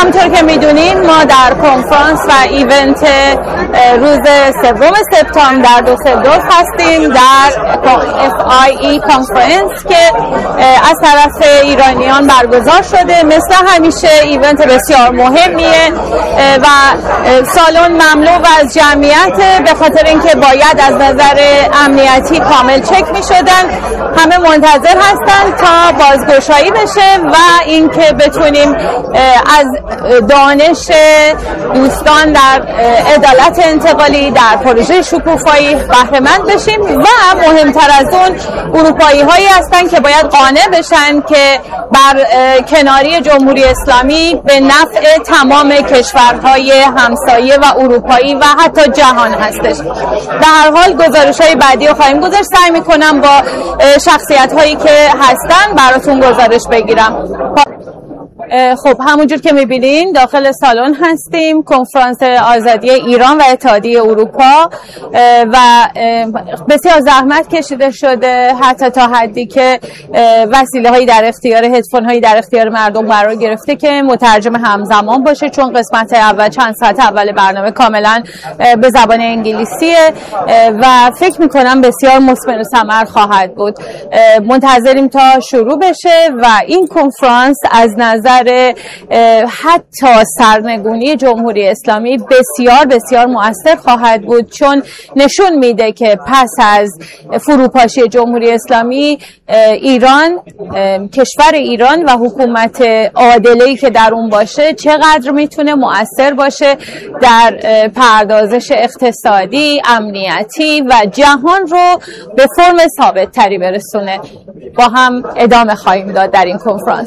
همونطور که میدونین ما در کنفرانس و ایونت روز 3 سپتامبر در دوسلدورف هستیم در FIE کانفرنس که از طرف ایرانیان برگزار شده. مثل همیشه ایونت بسیار مهمیه و سالن مملو از جمعیت، به خاطر اینکه باید از نظر امنیتی کامل چک می شدن. همه منتظر هستن تا بازگشایی بشه و اینکه بتونیم از دانش دوستان در عدالت انتقالی در پروژه شکوفایی بهره مند بشیم و مهمتر از اون اروپایی هایی هستن که باید قانع بشن که بر کناری جمهوری اسلامی به نفع تمام کشورهای همسایه و اروپایی و حتی جهان هستش. در هر حال گزارش های بعدی رو خواهیم گذاشت. سعی میکنم با شخصیت هایی که هستن براتون گزارش بگیرم. خب همونجور که میبینین داخل سالن هستیم، کنفرانس آزادی ایران و اتحادیه اروپا و بسیار زحمت کشیده شده حتی تا حدی که وسیله هایی در اختیار، هدفون هایی در اختیار مردم قرار گرفته که مترجم همزمان باشه، چون قسمت اول چند ساعت اول برنامه کاملا به زبان انگلیسیه و فکر میکنم بسیار مثمر و ثمر خواهد بود. منتظریم تا شروع بشه و این کنفرانس از نظر حتی سرنگونی جمهوری اسلامی بسیار بسیار مؤثر خواهد بود، چون نشون میده که پس از فروپاشی جمهوری اسلامی ایران، کشور ایران و حکومت عادله‌ای که در اون باشه چقدر میتونه مؤثر باشه در پردازش اقتصادی، امنیتی و جهان رو به فرم ثابت تری برسونه. با هم ادامه خواهیم داد در این کنفرانس.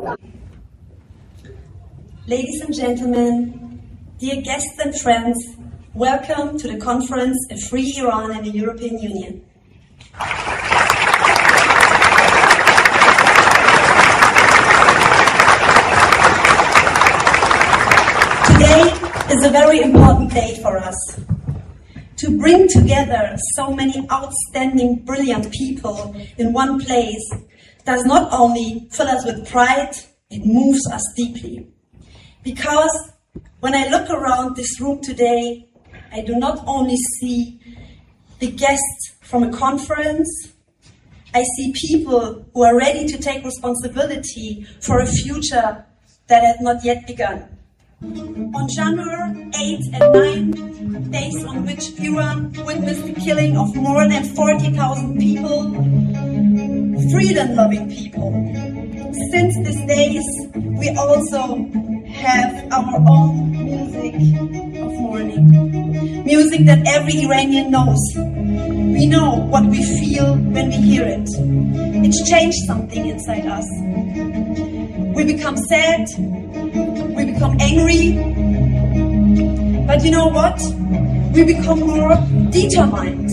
Ladies and gentlemen, dear guests and friends, welcome to the conference A Free Iran and the European Union. Today is a very important day for us. To bring together so many outstanding, brilliant people in one place does not only fill us with pride, it moves us deeply. Because when I look around this room today, I do not only see the guests from a conference, I see people who are ready to take responsibility for a future that has not yet begun. On January 8 and 9, days on which Iran witnessed the killing of more than 40,000 people, freedom-loving people. Since these days, we also have our own music of mourning. Music that every Iranian knows. We know what we feel when we hear it. It's changed something inside us. We become sad, we become angry, but you know what? We become more determined.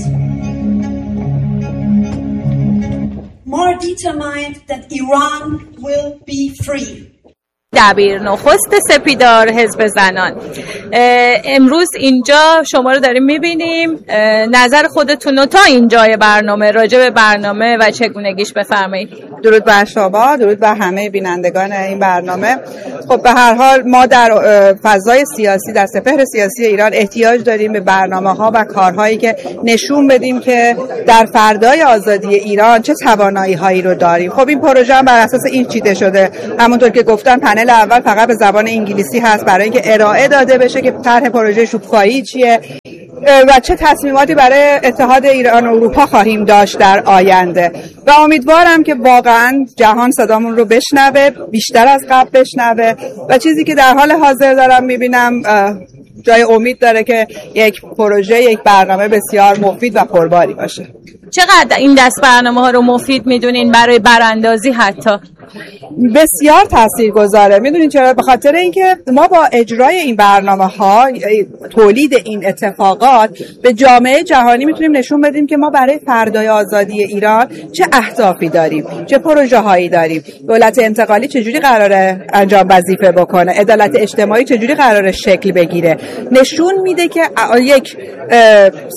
More determined that Iran will be free. دبیر نخست سپیدار حزب زنان، امروز اینجا شما رو داریم میبینیم. نظر خودتون رو تا اینجای برنامه راجع به برنامه و چگونگیش بفرمایید. درود بر شما، درود بر همه بینندگان این برنامه. خب به هر حال ما در فضای سیاسی، در سپهر سیاسی ایران احتیاج داریم به برنامه‌ها و کارهایی که نشون بدیم که در فردای آزادی ایران چه توانایی‌هایی رو داریم. خب این پروژه هم بر اساس این چیده شده. همونطور که گفتن پنل اول فقط به زبان انگلیسی هست برای اینکه ارائه داده بشه که طرح پروژه شکوفایی چیه و چه تصمیماتی برای اتحاد ایران و اروپا خواهیم داشت در آینده و امیدوارم که واقعا جهان صدامون رو بشنوه، بیشتر از قبل بشنوه و چیزی که در حال حاضر دارم میبینم جای امید داره که یک پروژه، یک برنامه بسیار مفید و پرباری باشه. چقدر این دست برنامه ها رو مفید میدونین برای براندازی؟ حتی بسیار تاثیرگذاره. میدونین چرا؟ به خاطر اینکه ما با اجرای این برنامه‌ها، تولید این اتفاقات به جامعه جهانی میتونیم نشون بدیم که ما برای فردای آزادی ایران چه اهدافی داریم، چه پروژه هایی داریم، دولت انتقالی چجوری قراره انجام وظیفه بکنه، عدالت اجتماعی چجوری قراره شکل بگیره. نشون میده که یک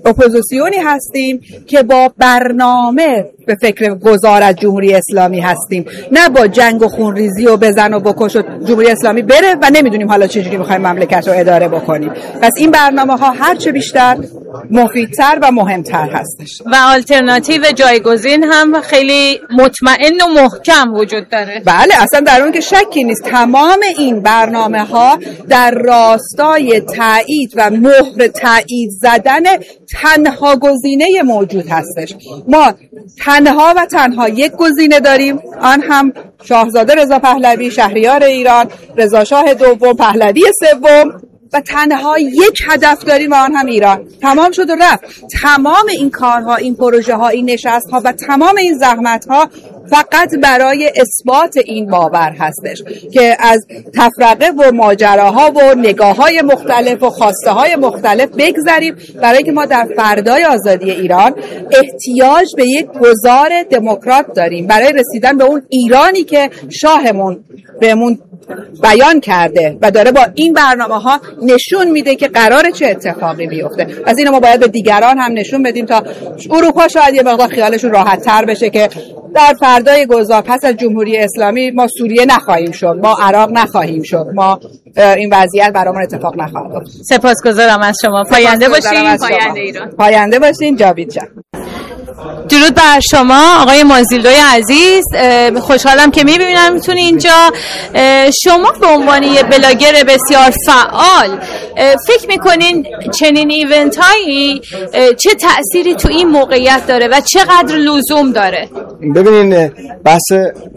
اپوزیسیونی هستیم که با برنامه به فکر گذار از جمهوری اسلامی هستیم، نه با جنگ و خونریزی و بزن و بکش و جمهوری اسلامی بره و نمیدونیم حالا چجوری میخوایم مملکت رو اداره بکنیم. پس این برنامه‌ها هرچه بیشتر مفیدتر و مهمتر هستش و آلترناتیو جایگزین هم خیلی مطمئن و محکم وجود داره. بله، اصلا در اون که شکی نیست. تمام این برنامه‌ها در راستای تایید و مهر تایید زدن تنها گزینه موجود هستش. ما تنها و تنها یک گزینه داریم، آن هم شاهزاده رضا پهلوی شهریار ایران، رضا شاه دوم پهلوی سوم، و تنها یک هدف داریم و آن هم ایران. تمام شد و رفت. تمام این کارها، این پروژه ها، این نشست ها و تمام این زحمت ها فقط برای اثبات این باور هستش که از تفرقه و ماجراها و نگاه‌های مختلف و خواسته های مختلف بگذریم، برای اینکه ما در فردای آزادی ایران احتیاج به یک گذار دموکرات داریم برای رسیدن به اون ایرانی که شاهمون بهمون بیان کرده و داره با این برنامه‌ها نشون میده که قراره چه اتفاقی بیفته. از اینو ما باید به دیگران هم نشون بدیم تا اروپا شاید یه مقدار خیالشون راحت تر بشه که در فردای گذار پس از جمهوری اسلامی ما سوریه نخواهیم شد، ما عراق نخواهیم شد، ما این وضعیت برامون اتفاق نخواهد افتاد. سپاسگزارم از شما. پاینده باشین، پاینده ایران. پاینده باشین. جاوید جان. درود بر شما آقای مازیلدوی عزیز. خوشحالم که میبینم میتونی اینجا. شما به عنوان یه بلاگر بسیار فعال فکر میکنین چنین ایونت هایی چه تأثیری تو این موقعیت داره و چقدر لزوم داره؟ ببینین، بحث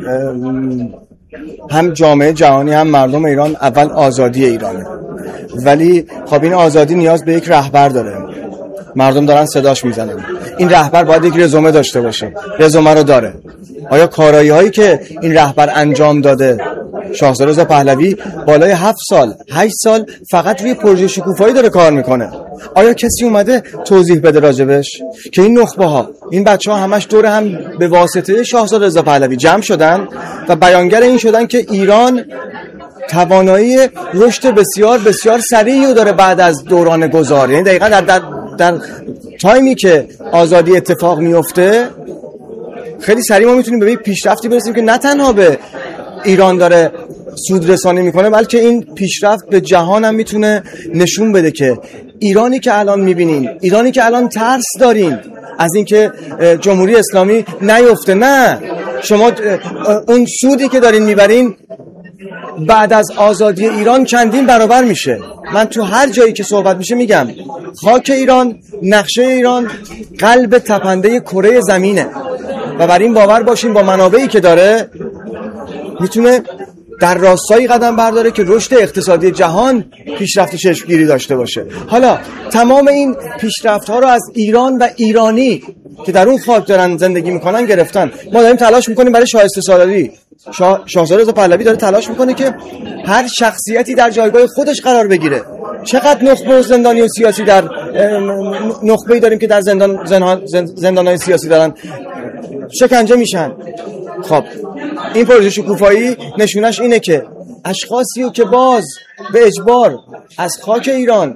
هم جامعه جهانی هم مردم ایران اول آزادی ایرانه، ولی خب این آزادی نیاز به یک رهبر داره. مردم دارن صداش میزنن. این رهبر باید یک رزومه داشته باشه. رزومه رو داره. آیا کارایی هایی که این رهبر انجام داده، شاهزاده رضا پهلوی بالای 7 سال 8 سال فقط روی پروژه شکوفایی داره کار میکنه، آیا کسی اومده توضیح بده راجبش؟ که این نخبه ها، این بچه ها همش دور هم به واسطه شاهزاده رضا پهلوی جمع شدن و بیانگر این شدن که ایران توانایی رشد بسیار بسیار سریعی رو داره بعد از دوران گذار. یعنی دقیقاً در تایمی که آزادی اتفاق میفته خیلی سریع ما میتونیم به یک پیشرفتی برسیم که نه تنها به ایران داره سود رسانی میکنه، بلکه این پیشرفت به جهان هم میتونه نشون بده که ایرانی که الان میبینین، ایرانی که الان ترس دارین از اینکه جمهوری اسلامی نیفته، نه، شما اون سودی که دارین میبرین بعد از آزادی ایران چندین برابر میشه. من تو هر جایی که صحبت میشه میگم خاک ایران، نقشه ایران قلب تپنده کره زمینه و بر این باور باشین با منابعی که داره میتونه در راستایی قدم برداره که رشد اقتصادی جهان پیشرفت چشمگیری داشته باشه. حالا تمام این پیشرفت ها رو از ایران و ایرانی که در اون خاک دارن زندگی میکنن گرفتن. ما داریم تلاش میکنیم برای شایسته سالاری. شاهزاده رضا پهلوی داره تلاش میکنه که هر شخصیتی در جایگاه خودش قرار بگیره. چقدر نخبه و زندانی و سیاسی در نخبه‌ای داریم که در زندان‌های سیاسی دارن شکنجه میشن. خب این پروژه شکوفایی نشونش اینه که اشخاصی که باز به اجبار از خاک ایران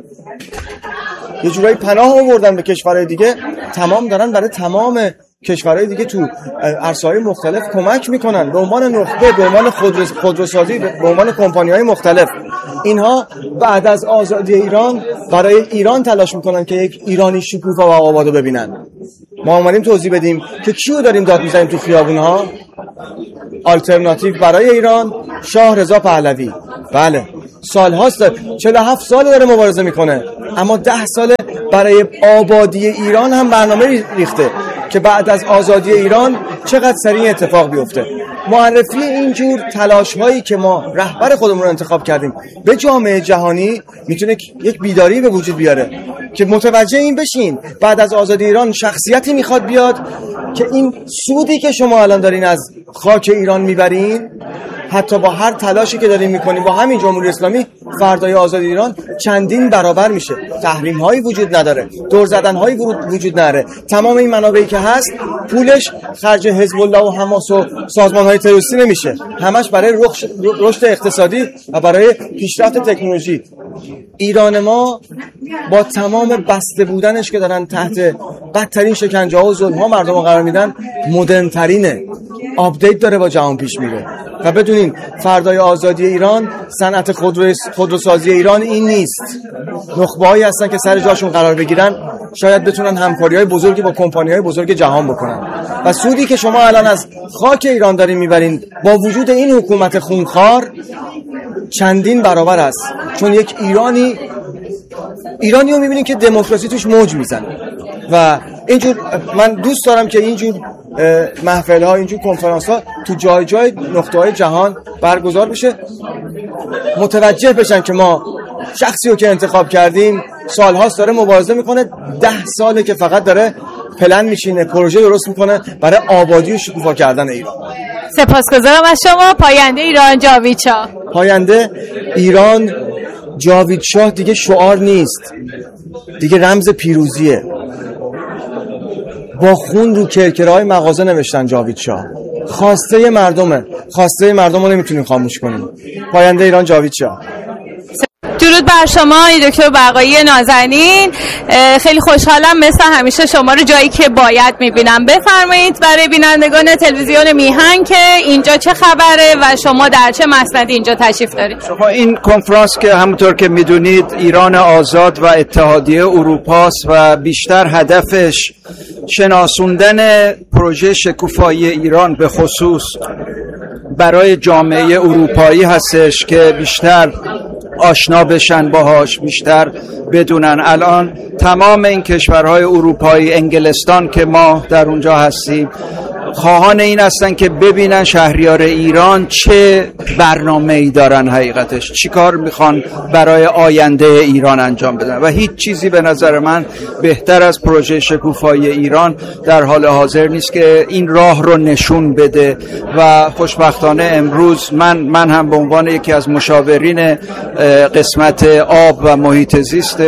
یه جورایی پناه آوردن به کشورهای دیگه، تمام دارن برای تمام کشورهای دیگه تو عرصه‌های مختلف کمک میکنن به عنوان نخبه، به عنوان خودروسازی، به عنوان کمپانی‌های مختلف. اینها بعد از آزادی ایران برای ایران تلاش میکنن که یک ایرانی شکوفا و آباد رو ببینن. ما اومدیم توضیح بدیم که کیو داریم داد میزنیم تو خیابون‌ها. آلترناتیو برای ایران شاه رضا پهلوی. بله، سال‌هاست، 47 سال داره مبارزه میکنه، اما 10 سال برای آبادی ایران هم برنامه ریخته که بعد از آزادی ایران چقدر سریع اتفاق بیفته. معرفی اینجور تلاش‌هایی که ما رهبر خودمون رو انتخاب کردیم به جامعه جهانی میتونه یک بیداری به وجود بیاره که متوجه این بشین بعد از آزادی ایران شخصیتی میخواد بیاد که این سودی که شما الان دارین از خاک ایران میبرین، حتی با هر تلاشی که دارین میکنین با همین جمهوری اسلامی فردای آزادی ایران چندین برابر میشه. تحریم هایی وجود نداره، دور زدن هایی وجود نداره. تمام این منابعی که هست پولش خرج حزب الله و حماس و سازمان های تروریستی نمیشه، همش برای رشد اقتصادی و برای پیشرفت تکنولوژی. ایران ما با تمام بسته بودنش که دارن تحت بدترین شکنجه ها و ظلم ها مردم قرار میدن، مدرن ترینه، آپدیت داره، با جهان پیش میره. و بدونین فردای آزادی ایران، صنعت خودروسازی ایران این نیست. نخبه‌هایی هستن که سر جاشون قرار بگیرن شاید بتونن همکاری‌های بزرگی با کمپانی‌های بزرگ جهان بکنن. و سودی که شما الان از خاک ایران دارین میبرین با وجود این حکومت خونخوار چندین برابر است. چون یک ایرانی رو میبینین که دموکراسی توش موج میزنه. و اینجور من دوست دارم که اینجور محفل ها، اینجور کنفرانس ها تو جای جای نقطه های جهان برگزار بشه، متوجه بشن که ما شخصی رو که انتخاب کردیم سالهاست داره مبارزه میکنه، 10 ساله که فقط داره پلن میچینه، پروژه درست میکنه برای آبادی و شکوفا کردن ایران. سپاسگزارم از شما. پاینده ایران جاوید شاه. پاینده ایران جاوید شاه دیگه شعار نیست، دیگه رمز پیروزیه. با خون رو کرکرهای مغازه نوشتن جاوید شاه. خواسته مردمه، خواسته مردم رو نمیتونیم خاموش کنیم. پاینده ایران جاوید شاه. درود بر شما دکتر بقایی نازنین. خیلی خوشحالم مثل همیشه شما رو جایی که باید میبینم. بفرمایید برای بینندگان تلویزیون میهن که اینجا چه خبره و شما در چه مسندی اینجا تشریف دارید؟ شما این کنفرانس که همونطور که میدونید ایران آزاد و اتحادیه اروپاست و بیشتر هدفش شناسوندن پروژه شکوفایی ایران به خصوص برای جامعه اروپایی هستش که بیشتر آشنا بشن باهاش، بیشتر بدونن. الان تمام این کشورهای اروپایی، انگلستان که ما در اونجا هستیم، خواهان این هستن که ببینن شهریار ایران چه برنامه‌ای دارن، حقیقتش چی کار میخوان برای آینده ایران انجام بدن. و هیچ چیزی به نظر من بهتر از پروژه شکوفایی ایران در حال حاضر نیست که این راه رو نشون بده. و خوشبختانه امروز من هم به عنوان یکی از مشاورین قسمت آب و محیط زیست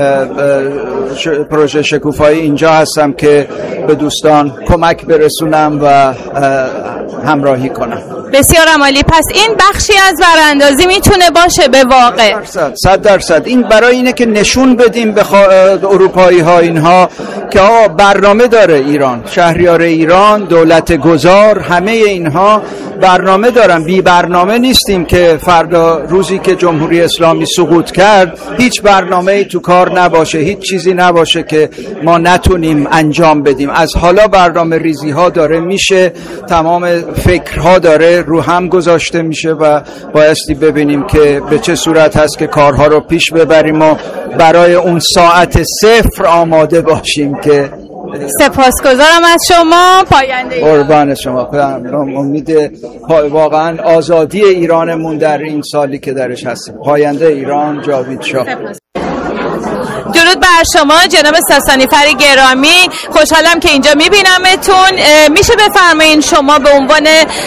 پروژه شکوفایی اینجا هستم که به دوستان کمک برسونم و همراهی کنم. بسیار عالی. پس این بخشی از براندازی میتونه باشه به واقع 100%. این برای اینه که نشون بدیم به اروپایی ها اینها که برنامه داره ایران، شهریار ایران، دولت گذار، همه اینها برنامه دارن. بی برنامه نیستیم که فردا روزی که جمهوری اسلامی سقوط کرد هیچ برنامه‌ای تو کار نباشه، هیچ چیزی نباشه که ما نتونیم انجام بدیم. از حالا برنامه ریزی ها داره میشه، تمام فکرها داره رو هم گذاشته میشه و بایستی ببینیم که به چه صورت هست که کارها رو پیش ببریم و برای اون ساعت صفر آماده باشیم که سپاسگزارم از شما. پاینده قربان شما. امید واقعا آزادی ایرانمون در این سالی که درش هستیم. پاینده ایران جاوید شاه. درود بر شما جناب ساسانیفر گرامی. خوشحالم که اینجا میبینمتون. میشه بفرمایین شما به عنوان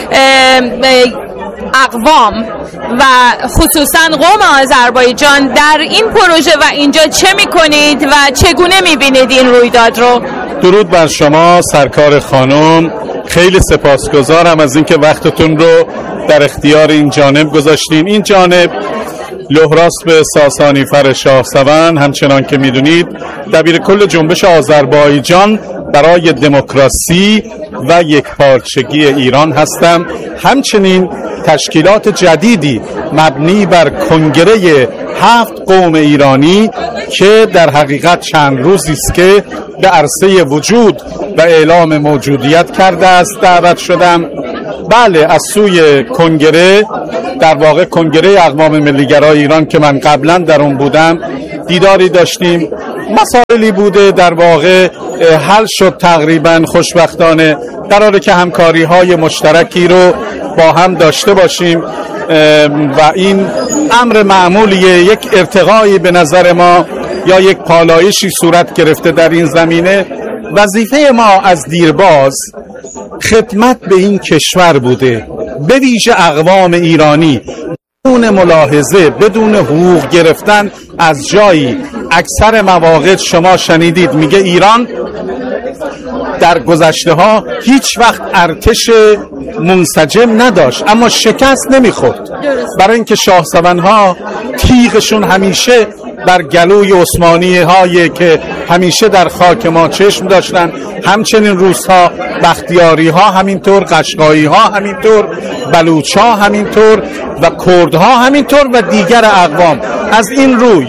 اقوام و خصوصا قوم آذربایجان در این پروژه و اینجا چه میکنید و چگونه میبینید این رویداد رو؟ درود بر شما سرکار خانم. خیلی سپاسگزارم از اینکه وقتتون رو در اختیار این جانب گذاشتین. این جانب لهراسب ساسانیفر شاهسوند، همچنان که میدونید دبیر کل جنبش آذربایجان برای دموکراسی و یکپارچگی ایران هستم. همچنین تشکیلات جدیدی مبنی بر کنگره 7 قوم ایرانی که در حقیقت چند روزی است که به عرصه وجود و اعلام موجودیت کرده است دعوت شدم. بله، از سوی کنگره، در واقع کنگره اقوام ملیگرای ایران که من قبلا در اون بودم، دیداری داشتیم. مسائلی بوده در واقع حل شد تقریبا خوشبختانه. قراره که همکاری های مشترکی رو با هم داشته باشیم و این امر معمولیه. یک ارتقایی به نظر ما یا یک پالایشی صورت گرفته در این زمینه. وظیفه ما از دیرباز خدمت به این کشور بوده، به ویژه اقوام ایرانی، بدون ملاحظه، بدون حقوق گرفتن از جایی. اکثر مواقع شما شنیدید میگه ایران در گذشته ها هیچ وقت ارتش منسجم نداشت اما شکست نمیخورد، برای اینکه شاهسوندها تیغشون همیشه بر گلوی عثمانی هایی که همیشه در خاک ما چشم داشتن، همچنین روس‌ها، بختیاری ها همینطور، قشقایی ها همینطور، بلوچ ها همینطور و کردها همینطور و دیگر اقوام. از این روی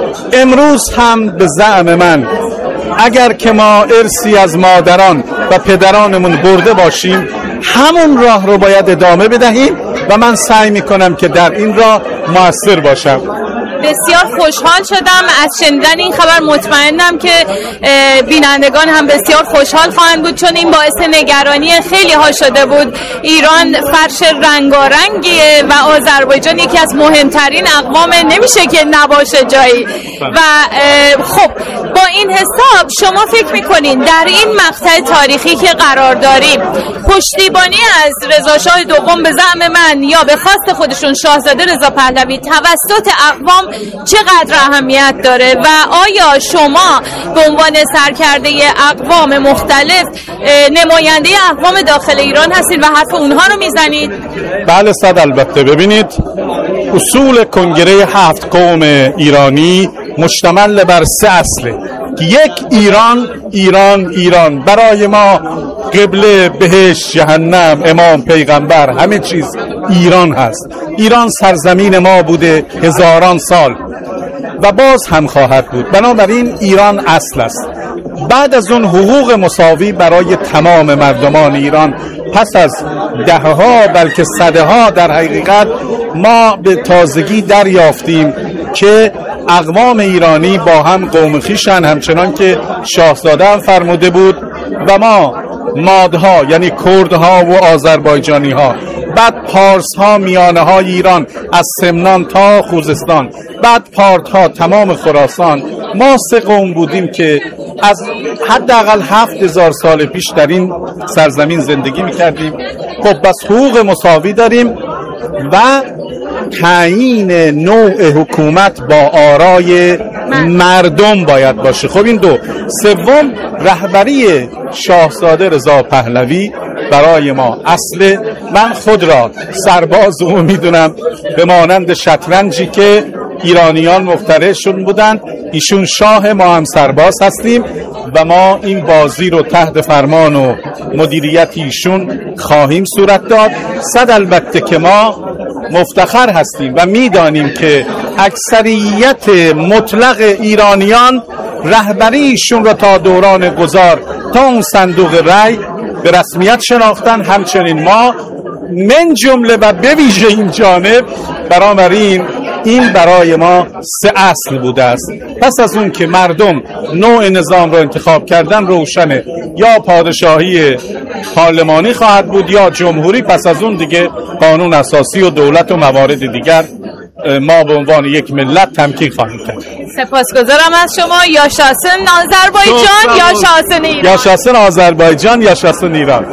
امروز هم به زعم من اگر که ما ارثی از مادران و پدرانمون برده باشیم، همون راه رو باید ادامه بدهیم و من سعی میکنم که در این راه موثر باشم. بسیار خوشحال شدم از شنیدن این خبر. مطمئنم که بینندگان هم بسیار خوشحال خواهند بود، چون این باعث نگرانی خیلی ها شده بود. ایران فرش رنگارنگیه و آذربایجان یکی از مهمترین اقوام، نمیشه که نباشه جایی. و خب با این حساب شما فکر میکنین در این مقطع تاریخی که قرار داریم پشتیبانی از رضا شاه دوم به زعم من یا به خواست خودشون شاهزاده رضا پهلوی توسط اقوام چقدر اهمیت داره و آیا شما به عنوان سرکرده اقوام مختلف نماینده اقوام داخل ایران هستید و حرف اونها رو میزنید؟ بله صد البته. ببینید اصول کنگره 7 قوم ایرانی مشتمل بر 3 اصله. یک، ایران ایران ایران، برای ما قبله، بهشت، جهنم، امام، پیغمبر، همه چیز ایران هست. ایران سرزمین ما بوده هزاران سال و باز هم خواهد بود. بنابراین ایران اصل است. بعد از اون حقوق مساوی برای تمام مردمان ایران. پس از دهها بلکه صدها در حقیقت ما به تازگی دریافتیم که اقوام ایرانی با هم قوم خویشن، همچنان که شاهزاده هم فرموده بود. و ما مادها یعنی کردها و آذربایجانی ها، بعد پارس ها، میانه های ایران از سمنان تا خوزستان، بعد پارت ها تمام خراسان، ما 3 قوم بودیم که از حداقل 7000 سال پیش در این سرزمین زندگی میکردیم. خب بس حقوق مساوی داریم و تعیین نوع حکومت با آرای مردم باید باشه. خب این دو. سوم، رهبری شاهزاده رضا پهلوی برای ما اصل. من خود را سرباز او میدونم، به مانند شطرنجی که ایرانیان مخترعشون بودند، ایشون شاه، ما هم سرباز هستیم و ما این بازی رو تحت فرمان و مدیریت ایشون خواهیم صورت داد. صد البته که ما مفتخر هستیم و میدانیم که اکثریت مطلق ایرانیان رهبریشون را تا دوران گذار تا اون صندوق رای به رسمیت شناختن، همچنین ما من جمله و به ویژه این جانب. بنابراین این برای ما 3 اصل بوده است. پس از اون که مردم نوع نظام را انتخاب کردن روشنه، یا پادشاهی پارلمانی خواهد بود یا جمهوری. پس از اون دیگه قانون اساسی و دولت و موارد دیگر ما به عنوان یک ملت تمکین خواهیم کرد. سپاسگزارم از شما. یا شاسن آذربایجان یا شاسن ایران. یا شاسن آذربایجان یا شاسن ایران.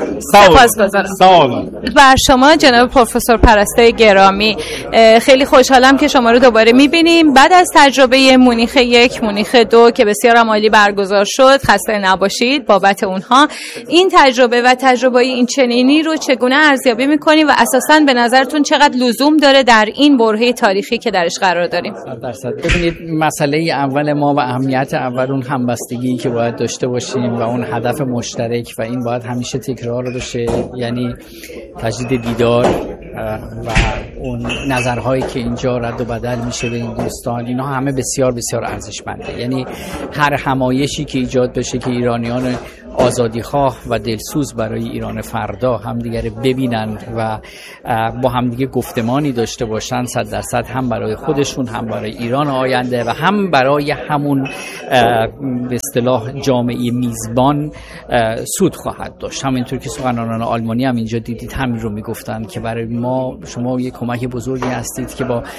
سپاسگزارم. بر شما جناب پروفسور پرستای گرامی، خیلی خوشحالم که شما رو دوباره می‌بینیم بعد از تجربه مونیخ 1 مونیخ 2 که بسیار عالی برگزار شد. خسته نباشید بابت اونها. این تجربه و تجربه این چنینی رو چگونه ارزیابی می‌کنید و اساساً به نظرتون چقدر لزوم داره در این برهه تاریخی که درش قرار داریم؟ ببینید، مسئله اول ما و اهمیت اول اون همبستگی که باید داشته باشیم و اون هدف مشترک و این باید همیشه تکرار بشه، یعنی تجدید دیدار و اون نظرهایی که اینجا رد و بدل میشه به این دوستان، اینا همه بسیار بسیار ارزشمنده. یعنی هر همایشی که ایجاد بشه که ایرانیان آزادیخواه و دلسوز برای ایران فردا همدیگه ببینند و با همدیگه گفتمانی داشته باشند، 100% هم برای خودشون، هم برای ایران آینده و هم برای همون به اصطلاح جامعه میزبان سود خواهد داشت. همینطور که سخنرانان آلمانی هم اینجا دیدید همین رو میگفتن که برای ما شما یک کمک بزرگی هستید که با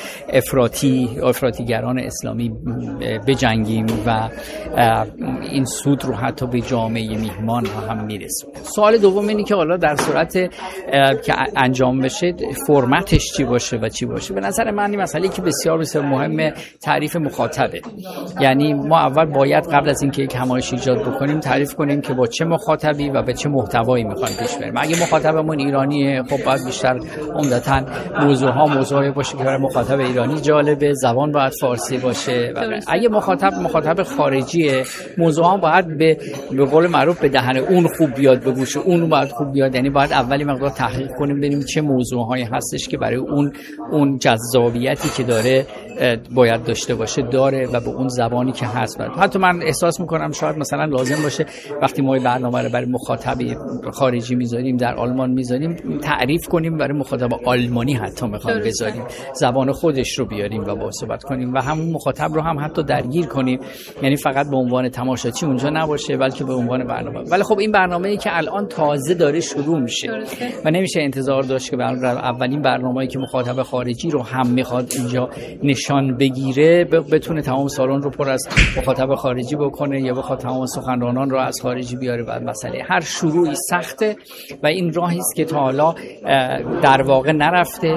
افراطیگران اسلامی بجنگیم و این سود رو حتی به جامعه میهمان ها هم میرسونه. سوال دوم اینه که حالا در صورت که انجام بشه فرمتش چی باشه و چی باشه. به نظر من این مسئله که بسیار بسیار مهمه تعریف مخاطبه. یعنی ما اول باید قبل از اینکه یک همایش ایجاد بکنیم تعریف کنیم که با چه مخاطبی و به چه محتوایی میخوایم پیش بریم. اگه مخاطبمون ایرانیه خب باید بیشتر عمدتاً موضوعی باشه که برای مخاطب ایرانی جالبه، زبان باید فارسی باشه. اگه مخاطب خارجیه موضوعا باید به قول معروف به دهن اون خوب بیاد، به گوش اون باید خوب بیاد. یعنی باید اولی مقدار تحقیق کنیم ببینیم چه موضوعهایی هستش که برای اون جذابیتی که داره باید داشته باشه داره و به اون زبانی که هست. حتی من احساس میکنم شاید مثلا لازم باشه وقتی ما برنامه رو برای مخاطب خارجی میذاریم در آلمان میذاریم تعریف کنیم برای مخاطب آلمانی حتی میخوام بذاریم زبان خودش رو بیاریم و با صحبت کنیم و همون مخاطب رو هم حتی درگیر کنیم. یعنی فقط به عنوان تماشاچی اونجا نباشه بلکه به عنوان برنامه. ولی خب این برنامه‌ای که الان تازه داره شروع میشه و نمیشه انتظار داشت که اولین برنامه‌ای که مخاطب خارجی رو هم میخواد اینجا نشان بگیره بتونه تمام سالن رو پر از مخاطب خارجی بکنه یا بخواد تمام سخنرانان رو از خارجی بیاره. و مسئله هر شروعی سخته و این راهی است که تا حالا در واقع نرفته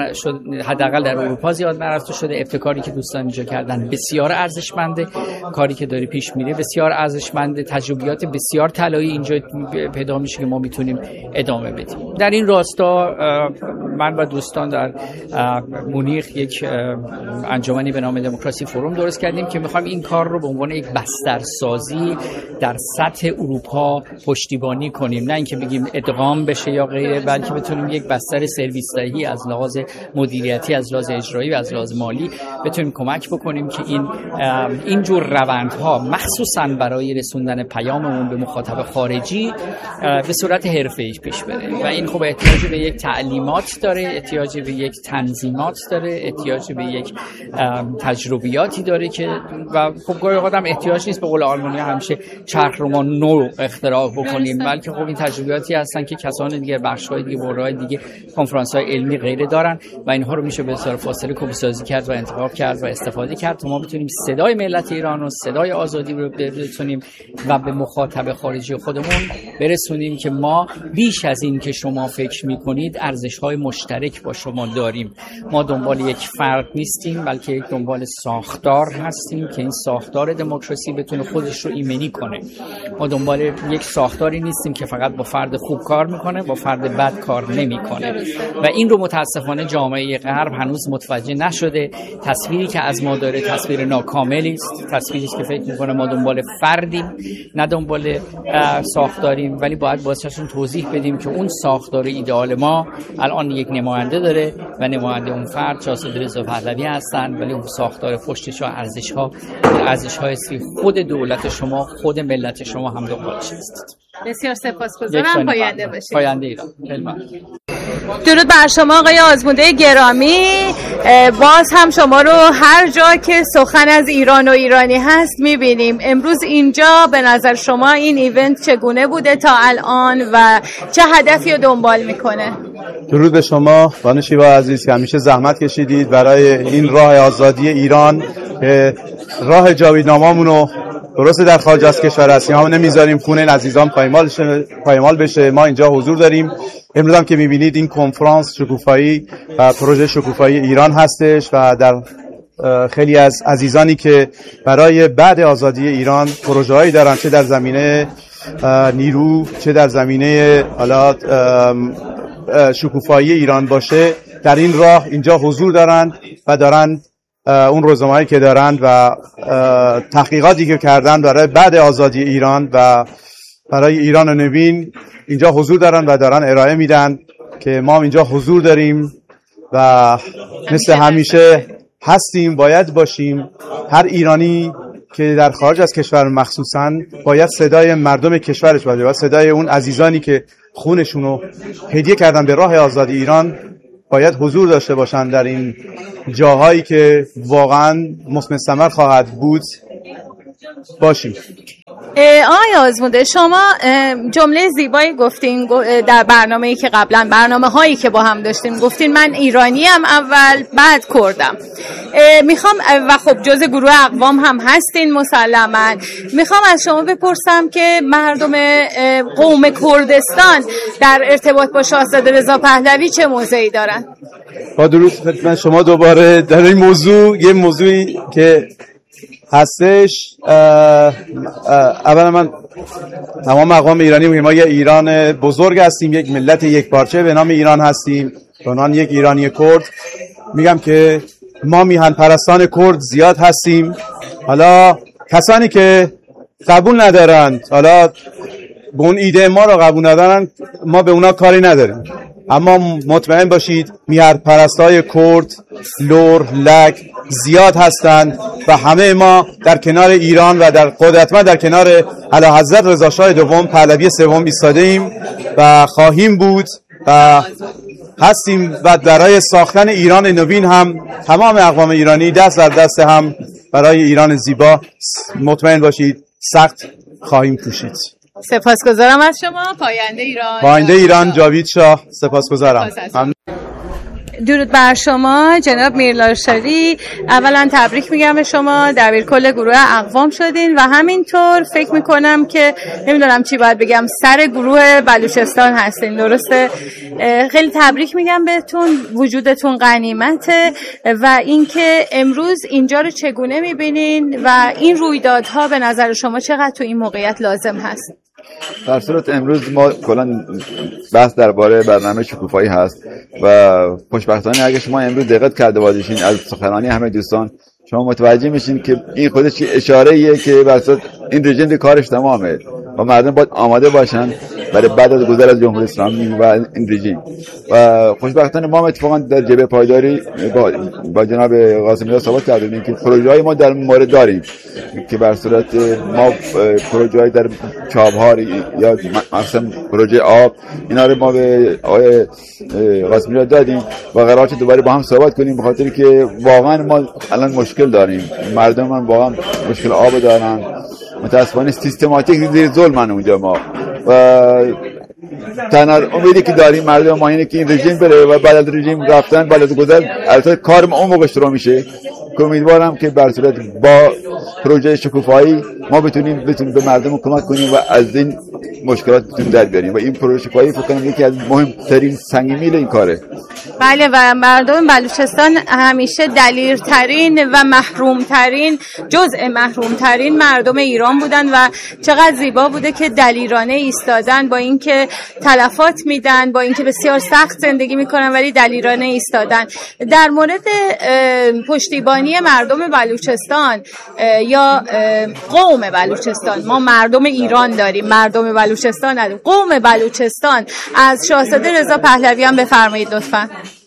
حداقل در اروپا زیاد نرفته شده. ابتکاری که دوستان اینجا کردن بسیار ارزشمنده، کاری که داره پیش میره بسیار ارزشمنده، تجربیات بسیار طلایی اینجا پیدا میشه که ما میتونیم ادامه بدیم. در این راستا من و دوستان در مونیخ یک انجمنی به نام دموکراسی فوروم درست کردیم که میخوایم این کار رو به عنوان یک بسترسازی در سطح اروپا پشتیبانی کنیم، نه اینکه بگیم ادغام بشه یا غیره، بلکه بتونیم یک بستر سرویس دهی از لحاظ مدیریتی، از لحاظ اجرایی و از لحاظ مالی بتونیم کمک بکنیم که این جور روندها مخصوصا برای رسوندن پیاممون به مخاطب خارجی به صورت حرفه‌ای پیش بره. و این خب احتیاج به یک تعلیمات داره، احتیاج به یک تنظیمات داره، احتیاج به یک تجربیاتی داره که و خب گاهی اوقات هم احتیاج نیست به قول آلمانی‌ها همیشه چرخ رو ما نو اختراع بکنیم، بلکه خب این تجربیاتی هستن که کسان دیگه بخش‌های دیگه برای دیگه کنفرانس‌های علمی غیره دارن و اینها رو میشه به صورت فاصله کپی‌سازی کرد و انتخاب کرد و استفاده کرد تا ما بتونیم صدای ملت ایران و صدای آزادی رو برسونیم و به مخاطب خارجی خودمون برسونیم که ما بیش از این که شما فکر می‌کنید ارزش‌های مشترک با شما داریم. ما دنبال یک فرد نیستیم بلکه دنبال ساختار هستیم که این ساختار دموکراسی بتونه خودش رو ایمنی کنه. ما دنبال یک ساختاری نیستیم که فقط با فرد خوب کار میکنه، با فرد بد کار نمیکنه و این رو متاسفانه جامعه غرب هنوز متوجه نشده. تصویری که از ما داره تصویر ناکاملی است، تصویری است که فکر میکنه ما دنبال فردیم نه دنبال ساختاریم، ولی باید واسهشون توضیح بدیم که اون ساختار ایدئال ما الان یک نماینده داره و نماینده اون فرد شاهزاده رضا پهلوی هستن، ولی اون ساختار پشتش و ارزش‌های خود دولت شما، خود ملت شما هم دنبالش هستید. بسیار سپاسگزارم. پاینده باشید. پاینده ایران. درود بر شما آقای آزموده گرامی. باز هم شما رو هر جا که سخن از ایران و ایرانی هست میبینیم. امروز اینجا به نظر شما این ایونت چگونه بوده تا الان و چه هدفی رو دنبال میکنه؟ درود به شما بانو شیوا عزیز که همیشه زحمت کشیدید برای این راه آزادی ایران که راه جاویدنامه‌مون رو درست در خارج از کشور هستیم، ما نمیذاریم خون این عزیزان پایمال بشه. ما اینجا حضور داریم. امروز هم که میبینید این کنفرانس شکوفایی و پروژه شکوفایی ایران هستش و در خیلی از عزیزانی که برای بعد آزادی ایران پروژه‌هایی دارن، چه در زمینه نیرو چه در زمینه حالا شکوفایی ایران باشه، در این راه اینجا حضور دارند و دارند اون رزومه‌ای که دارند و تحقیقاتی که کردن برای بعد آزادی ایران و برای ایران نوین اینجا حضور دارن و دارن ارائه میدن که ما اینجا حضور داریم و مثل همیشه هستیم، باید باشیم. هر ایرانی که در خارج از کشور مخصوصاً باید صدای مردم کشورش باشه و صدای اون عزیزانی که خونشون رو هدیه کردن به راه آزادی ایران باید حضور داشته باشن در این جاهایی که واقعاً مثمر ثمر خواهد بود. باشیم. آقای آزموده، شما جمله زیبایی گفتین در برنامه‌ای که قبلا برنامه‌هایی که با هم داشتیم، گفتین من ایرانیم اول بعد کردم. میخوام و خب جز گروه اقوام هم هستین مسلماً، میخوام از شما بپرسم که مردم قوم کردستان در ارتباط با شاهزاده رضا پهلوی چه موضعی دارن؟ با درود خدمت شما دوباره در این موضوع، یه موضوعی که هستش. اولا من تمام اقوام ایرانی میگم ما یه ایران بزرگ هستیم، یک ملت یک پارچه به نام ایران هستیم، به عنوان یک ایرانی کرد میگم که ما میهن پرستان کرد زیاد هستیم. حالا کسانی که قبول ندارند، حالا به اون ایده ما رو قبول ندارن، ما به اونا کاری نداریم، اما مطمئن باشید میهن پرستای کرد، لور، لک زیاد هستند و همه ما در کنار ایران و در قدرتمند در کنار اعلیحضرت رضا شاه دوم پهلوی سوم ایستاده ایم و خواهیم بود و هستیم و برای ساختن ایران نوین هم تمام اقوام ایرانی دست در دست هم برای ایران زیبا مطمئن باشید سخت خواهیم کوشید. سپاسگزارم از شما. پاینده ایران جاوید شاه. سپاسگزارم. درود بر شما جناب میرلاشاری. اولا تبریک میگم به شما، دبیر کل گروه اقوام شدین و همینطور فکر میکنم که نمیدونم چی باید بگم، سر گروه بلوچستان هستین، درسته؟ خیلی تبریک میگم بهتون، وجودتون غنیمته و اینکه امروز اینجا رو چگونه میبینین و این رویدادها به نظر شما چقدر تو این موقعیت لازم هست؟ در صورت امروز ما کلا بحث درباره برنامه شکوفایی هست و خوشبختانه اگه شما امروز دقت کرده باشین از سخنرانی همه دوستان شما متوجه میشین که این خودش اشاره ایه که بر اساس این رژیم کارش تمامه و مردم باید آماده باشن برای بعد از گذر از جمهوری اسلامی و این رژیم. و خوشبختانه ما اتفاقا در جبهه پایداری با جناب قاسمی رضا ثابت کردیم که پروژه‌های ما در مورد داریم که بر صورت ما پروژه‌های در چابهار یا مثلا پروژه آب اینا رو ما به آقای قاسمی رضا دادیم و قراره دوباره با هم صحبت کنیم، به خاطر که واقعا ما الان مشکل داریم، مردم من واقعا مشکل آب دارن، متاسفانه سیستماتیک زیر ظلمن اونجا ما و تنها امیدی که داریم مردم ما اینه که این رژیم بره و بعد از رژیم رفتن بعد از گذر البته کار ما اون موقع شروع میشه که امیدوارم که بر صورت با پروژه شکوفایی ما بتونیم به مردم کمک کنیم و از این مشکلات بتونیم در بیاریم و این پروژه شکوفایی فکر کنم یکی از مهمترین سنگ میل این کاره. بله و مردم بلوچستان همیشه دلیرترین و محرومترین جزء محرومترین مردم ایران بودن و چقدر زیبا بوده که دلیرانه ایستادن، با اینکه تلفات میدن، با اینکه بسیار سخت زندگی میکنن ولی دلیرانه ایستادن. در مورد پشتیبانی مردم بلوچستان یا قوم بلوچستان، ما مردم ایران داریم، مردم بلوچستان نداریم، قوم بلوچستان از شاهزاده رضا پهلوی هم بفرمایید لطفاً.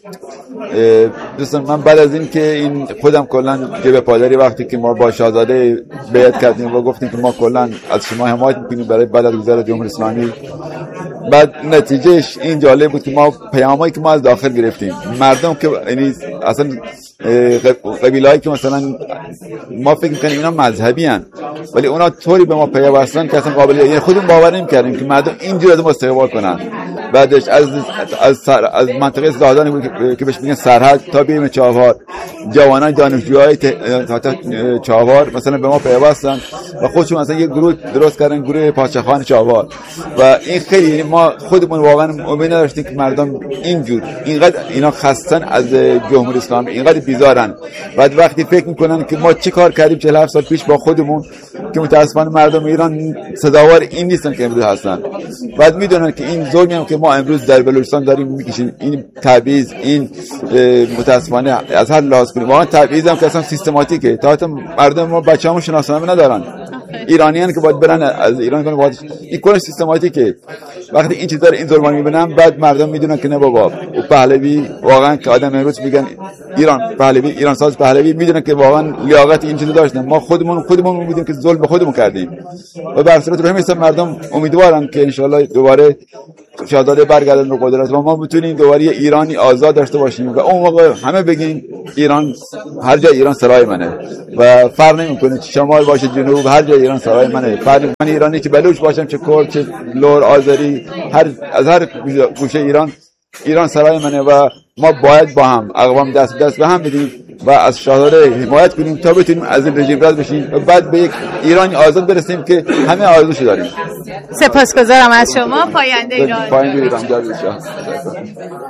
دوستان من بعد از این که این خودم کلا جبهه پایداری وقتی که ما با شاهزاده بیعت کردیم و گفتیم که ما کلا از شما حمایت میکنیم برای بعد از گذر جمهوری اسلامی، بعد نتیجهش این جالب بود که ما پیامایی که ما از داخل گرفتیم، مردم که یعنی اصلا قبیلهایی که مثلا ما فکر میکنیم اینا مذهبی ان ولی اونا طوری به ما پیوستن که اصلا قابل یعنی خودمون باور نمیکردیم که مردم اینجوری از ما استقبال کنن. بعدش از منطقه زادان بود که بهش میگن سرحد تا بریم چابهار، جوانان دانشجوهای چابهار مثلا به ما پیوستن و خودشون مثلا یک گروه درست کردن، گروه پادشاهان چابهار و این خیلی یعنی ما خودمون واقعا امید نداشتیم که مردم اینجور اینقدر اینا خستن از جمهوری اسلامی، اینقدر بیزارن. بعد وقتی فکر میکنن که ما چه کار کردیم 47 سال پیش با خودمون که متاسفانه مردم ایران سزاوار این نیستن که امروز هستن، بعد میدونن که این ظلمی هم که ما امروز در بلوچستان داریم میکشیم، این تبعیض، این متاسفانه از هر لحاظ کنیم واقعا تبعیض هم که اصلا سیستماتیکه، تا مردم ما بچه‌هامون شناسنامه ندارن، ایرانیان که باید برن از ایران کنن باید این کلا سیستماتیکه. وقتی این چیزا رو این ظلم میبینن بعد مردم میدونن که نه بابا پهلوی واقعا که آدم امروز میگن ایران پهلوی، ایران ساز پهلوی، میدونن که واقعا لیاقت این چیزو داشتن. ما خودمون میدونیم که ظلم به خودمون کردیم و به صورت رو همیشه مردم امیدوارن که ان شاءالله دوباره شاهزاده برگردن به قدرت و ما بتونیم دوباره ایرانی آزاد داشته باشیم و اون موقع همه بگیم ایران هر جای ایران سرای منه و فرق نمیکنه چه شمال باشه جنوب، هر جای ایران سرای منه. من ایرانی که بلوچ باشم، چه کرد، چه لور، آذری، از هر گوشه ایران سرای منه و ما باید با هم اقوام دست دست به هم بدیم و از شاهزاده حمایت کنیم تا بتونیم از این رژیم رد بشیم و بعد به یک ایرانی آزاد برسیم که همه آرزوشو داریم. سپاسگزارم از شما. پاینده ایران. پاینده ایران.